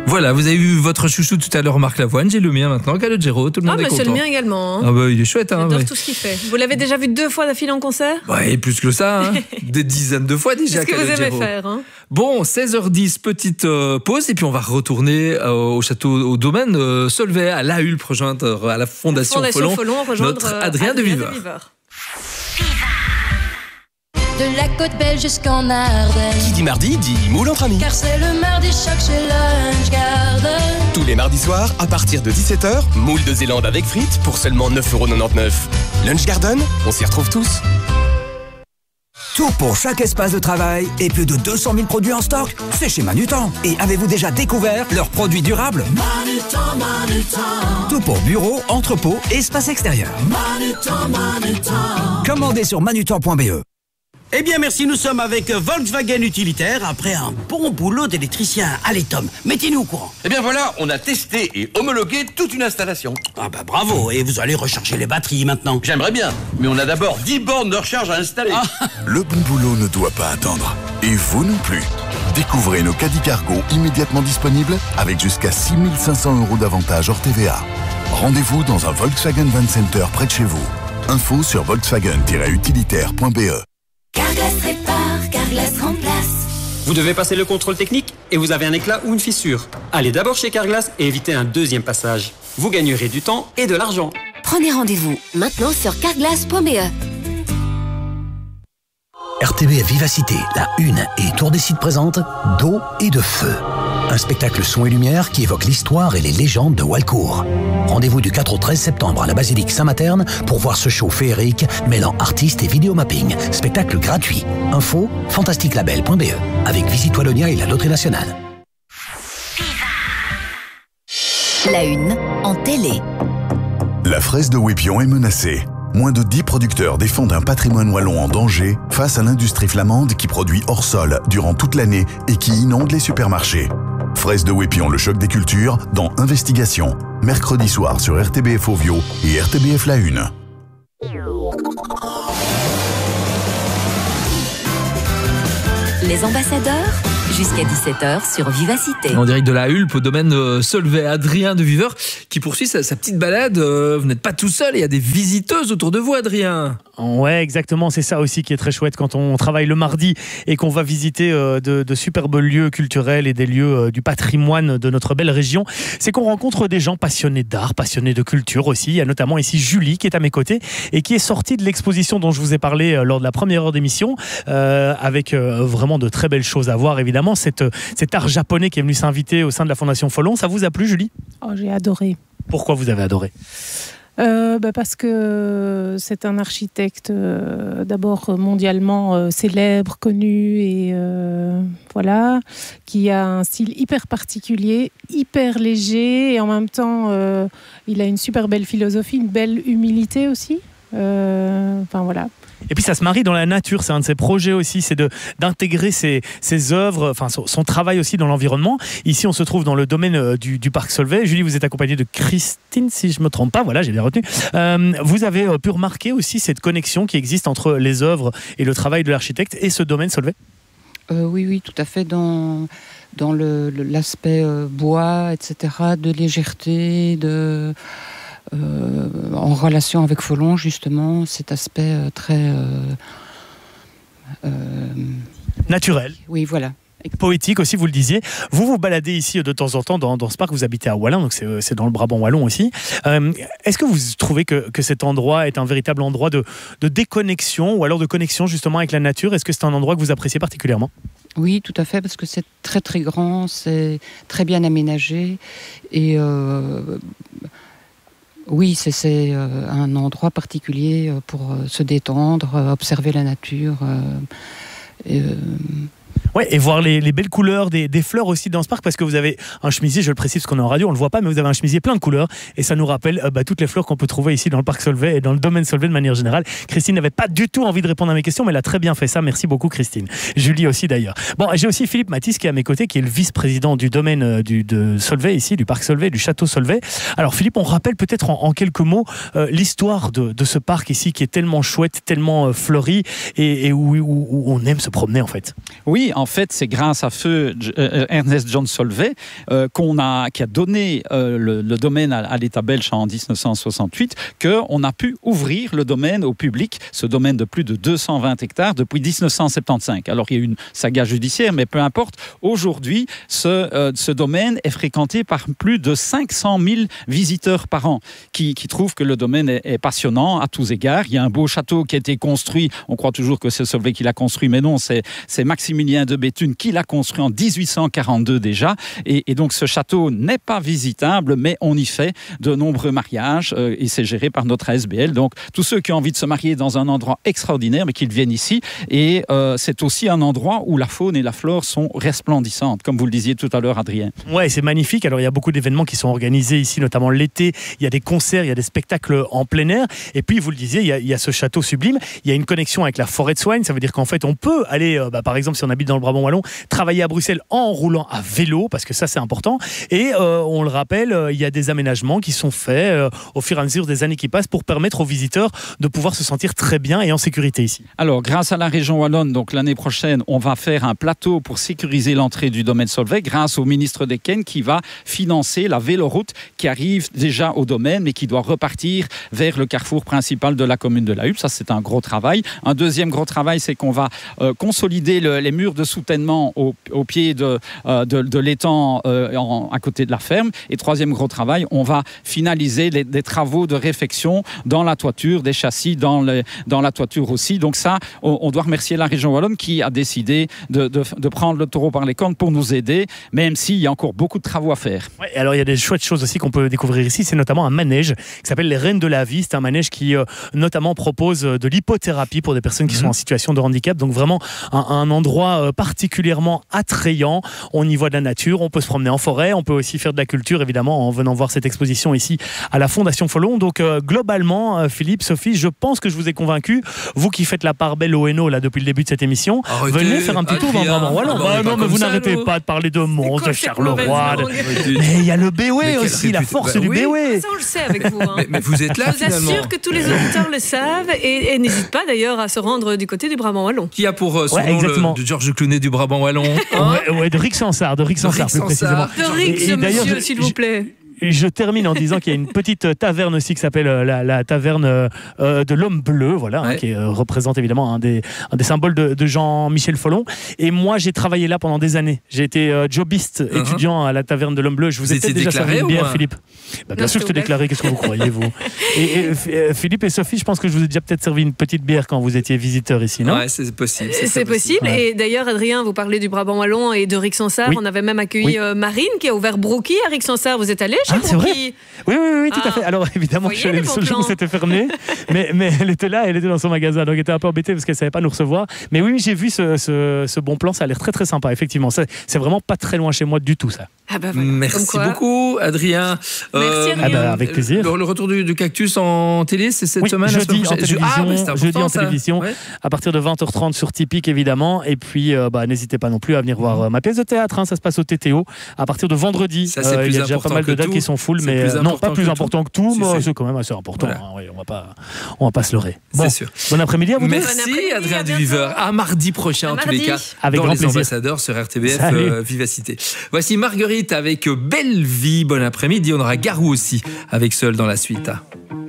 Voilà, vous avez vu votre chouchou tout à l'heure, Marc Lavoine, j'ai le mien maintenant, Calogero, tout le monde est content. C'est le mien également. Hein. Ah bah il est chouette. J'adore tout ce qu'il fait. Vous l'avez déjà vu 2 fois d'affilée en concert ? Ouais, plus que ça, hein. Des dizaines de fois déjà. C'est ce que vous aimez faire. Hein. Bon, 16h10, petite pause, et puis on va retourner au château, au domaine Solvay, à La Hulpe, rejoindre à la Fondation Follon, notre Adrien de Viveur. De la côte belge jusqu'en Ardenne. Qui dit mardi dit moule entre amis. Car c'est le mardi choc chez Lunch Garden. Tous les mardis soirs, à partir de 17h, moule de Zélande avec frites pour seulement 9,99€. Lunch Garden, on s'y retrouve tous. Tout pour chaque espace de travail et plus de 200 000 produits en stock, c'est chez Manutan. Et avez-vous déjà découvert leurs produits durables ? Manutan. Tout pour bureau, entrepôt, espace extérieur. Manutan. Commandez sur manutan.be. Eh bien merci, nous sommes avec Volkswagen Utilitaire après un bon boulot d'électricien. Allez Tom, mettez-nous au courant. Eh bien voilà, on a testé et homologué toute une installation. Ah bah bravo, et vous allez recharger les batteries maintenant. J'aimerais bien, mais on a d'abord 10 bornes de recharge à installer. Le bon boulot ne doit pas attendre. Et vous non plus. Découvrez nos caddies cargo immédiatement disponibles avec jusqu'à 6 500 € d'avantages hors TVA. Rendez-vous dans un Volkswagen Van Center près de chez vous. Info sur volkswagen-utilitaire.be. Carglass répare, Carglass remplace. Vous devez passer le contrôle technique et vous avez un éclat ou une fissure. Allez d'abord chez Carglass et évitez un deuxième passage. Vous gagnerez du temps et de l'argent. Prenez rendez-vous maintenant sur carglass.be. RTBF Vivacité, la Une et Tour des Sites présente D'eau et de feu. Un spectacle son et lumière qui évoque l'histoire et les légendes de Walcourt. Rendez-vous du 4 au 13 septembre à la basilique Saint-Materne pour voir ce show féerique mêlant artistes et vidéomapping. Spectacle gratuit. Info fantasticlabel.be avec Visite Wallonia et la Loterie Nationale. La Une en télé. La fraise de Wépion est menacée. Moins de 10 producteurs défendent un patrimoine wallon en danger face à l'industrie flamande qui produit hors sol durant toute l'année et qui inonde les supermarchés. Fraise de Wépion, le choc des cultures, dans Investigation. Mercredi soir sur RTBF Ovio et RTBF La Une. Les ambassadeurs, jusqu'à 17h sur Vivacité. En direct de La Hulpe, au domaine Solvay, Adrien de Viveur, qui poursuit sa petite balade. Vous n'êtes pas tout seul, il y a des visiteuses autour de vous, Adrien. Ouais, exactement, c'est ça aussi qui est très chouette quand on travaille le mardi et qu'on va visiter de superbes lieux culturels et des lieux du patrimoine de notre belle région. C'est qu'on rencontre des gens passionnés d'art, passionnés de culture aussi. Il y a notamment ici Julie qui est à mes côtés et qui est sortie de l'exposition dont je vous ai parlé lors de la première heure d'émission, avec vraiment de très belles choses à voir, évidemment. Cet art japonais qui est venu s'inviter au sein de la Fondation Follon. Ça vous a plu, Julie ? Oh, j'ai adoré. Pourquoi vous avez adoré ? Parce que c'est un architecte d'abord mondialement célèbre, connu et voilà, qui a un style hyper particulier, hyper léger et en même temps il a une super belle philosophie, une belle humilité aussi. Enfin voilà. Et puis ça se marie dans la nature, c'est un de ses projets aussi, c'est d'intégrer ses œuvres, enfin son travail aussi dans l'environnement. Ici on se trouve dans le domaine du parc Solvay. Julie, vous êtes accompagnée de Christine, si je ne me trompe pas, voilà, j'ai bien retenu. Vous avez pu remarquer aussi cette connexion qui existe entre les œuvres et le travail de l'architecte et ce domaine Solvay ? Oui, tout à fait, dans l'aspect bois, etc., de légèreté, en relation avec Follon, justement, cet aspect très... naturel. Oui, voilà. Poétique aussi, vous le disiez. Vous vous baladez ici de temps en temps dans ce parc, vous habitez à Wallin, donc c'est dans le Brabant wallon aussi. Est-ce que vous trouvez que cet endroit est un véritable endroit de déconnexion ou alors de connexion justement avec la nature ? Est-ce que c'est un endroit que vous appréciez particulièrement ? Oui, tout à fait, parce que c'est très très grand, c'est très bien aménagé et... Oui, c'est un endroit particulier pour se détendre, observer la nature. Ouais, et voir les belles couleurs des fleurs aussi dans ce parc, parce que vous avez un chemisier, je le précise parce qu'on est en radio, on ne le voit pas, mais vous avez un chemisier plein de couleurs, et ça nous rappelle toutes les fleurs qu'on peut trouver ici dans le parc Solvay et dans le domaine Solvay de manière générale. Christine n'avait pas du tout envie de répondre à mes questions, mais elle a très bien fait ça, merci beaucoup Christine. Julie aussi d'ailleurs. Bon, j'ai aussi Philippe Mathis qui est à mes côtés, qui est le vice-président du domaine de Solvay ici, du parc Solvay, du château Solvay. Alors Philippe, on rappelle peut-être en quelques mots l'histoire de ce parc ici qui est tellement chouette, tellement fleuri, et où on aime se promener en fait. Oui, en fait, c'est grâce à feu Ernest John Solvay qui a donné le domaine à l'État belge en 1968, qu'on a pu ouvrir le domaine au public, ce domaine de plus de 220 hectares depuis 1975. Alors, il y a eu une saga judiciaire, mais peu importe. Aujourd'hui, ce domaine est fréquenté par plus de 500 000 visiteurs par an qui trouvent que le domaine est passionnant à tous égards. Il y a un beau château qui a été construit. On croit toujours que c'est Solvay qui l'a construit, mais non, c'est Maximilien de Béthune qui l'a construit en 1842 déjà. Et donc, ce château n'est pas visitable, mais on y fait de nombreux mariages et c'est géré par notre ASBL. Donc, tous ceux qui ont envie de se marier dans un endroit extraordinaire, mais qu'ils viennent ici. Et c'est aussi un endroit où la faune et la flore sont resplendissantes, comme vous le disiez tout à l'heure, Adrien. Ouais, c'est magnifique. Alors, il y a beaucoup d'événements qui sont organisés ici, notamment l'été. Il y a des concerts, il y a des spectacles en plein air. Et puis, vous le disiez, il y a ce château sublime. Il y a une connexion avec la forêt de Soignes. Ça veut dire qu'en fait, on peut aller, par exemple, si on habite dans le Brabant wallon, travailler à Bruxelles en roulant à vélo, parce que ça, c'est important. Et on le rappelle, il y a des aménagements qui sont faits au fur et à mesure des années qui passent pour permettre aux visiteurs de pouvoir se sentir très bien et en sécurité ici. Alors, grâce à la région wallonne, donc l'année prochaine, on va faire un plateau pour sécuriser l'entrée du domaine Solvay grâce au ministre Decken qui va financer la véloroute qui arrive déjà au domaine mais qui doit repartir vers le carrefour principal de la commune de La Hulpe. Ça, c'est un gros travail. Un deuxième gros travail, c'est qu'on va consolider les murs de soutènement au pied de l'étang à côté de la ferme. Et troisième gros travail, on va finaliser des travaux de réfection dans la toiture, des châssis dans la toiture aussi. Donc ça, on doit remercier la région wallonne qui a décidé de prendre le taureau par les cornes pour nous aider, même s'il y a encore beaucoup de travaux à faire. Ouais, alors il y a des chouettes choses aussi qu'on peut découvrir ici, c'est notamment un manège qui s'appelle les Reines de la Vie. C'est un manège qui notamment propose de l'hypothérapie pour des personnes qui sont en situation de handicap. Donc vraiment un endroit particulièrement attrayant. On y voit de la nature, on peut se promener en forêt, on peut aussi faire de la culture évidemment en venant voir cette exposition ici à la Fondation Folon. Donc globalement, Philippe, Sophie, je pense que je vous ai convaincu. Vous qui faites la part belle au Hainaut là depuis le début de cette émission, venez faire un petit tour dans le Brabant wallon. Non, mais vous n'arrêtez pas de parler de Mons, de Charleroi. Mais il y a le Béoué aussi, la force du Béoué. Ça, on le sait avec vous. Mais vous êtes là, finalement. Je vous assure que tous les auditeurs le savent et n'hésitent pas d'ailleurs à se rendre du côté du Brabant wallon. Qui a pour son nom de Georges Clooney du Brabant wallon? Ouais, de Rixensart, plus précisément. De Rix, monsieur, s'il vous plaît. Je termine en disant qu'il y a une petite taverne aussi qui s'appelle la taverne de l'Homme Bleu, voilà, qui représente évidemment un des symboles de Jean-Michel Folon. Et moi, j'ai travaillé là pendant des années. J'ai été jobiste étudiant à la taverne de l'Homme Bleu. Je vous ai peut-être déjà servi une bière, Philippe. Bien sûr, je te déclaré. Qu'est-ce que vous croyez, vous? Et Philippe et Sophie, je pense que je vous ai déjà peut-être servi une petite bière quand vous étiez visiteurs ici, non? Ouais, c'est possible. C'est possible. Ouais. Et d'ailleurs, Adrien, vous parlez du Brabant wallon et de Rixensart. On avait même accueilli Marine qui a ouvert Brookie à Rixensart. Vous êtes allé chez Brookie? Oui, tout à fait. Alors évidemment, je suis allé le seul jour où c'était fermé, mais elle était là, elle était dans son magasin, donc elle était un peu embêtée parce qu'elle ne savait pas nous recevoir. Mais oui, j'ai vu ce bon plan, ça a l'air très très sympa, effectivement. C'est vraiment pas très loin chez moi du tout, ça. Ah bah voilà. Merci beaucoup, Adrien. Merci, Adrien. Avec plaisir. Le retour du cactus en télé, c'est cette semaine? Jeudi en télévision, à partir de 20h30 sur Typique, évidemment. Et puis, n'hésitez pas non plus à venir voir ma pièce de théâtre. Ça se passe au TTO à partir de vendredi. Ça, il y a déjà pas mal de dates qui sont full, mais non, pas plus important que tout, mais c'est quand même assez important. Voilà. On va pas se leurrer. C'est sûr. Bon après-midi à vous. Merci, Adrien Duviver. À mardi prochain, en tous les cas, avec dans Les plaisir. Ambassadeurs sur RTBF Vivacité. Voici Marguerite avec Belle Vie. Bon après-midi. On aura Garou aussi avec Seul dans la suite.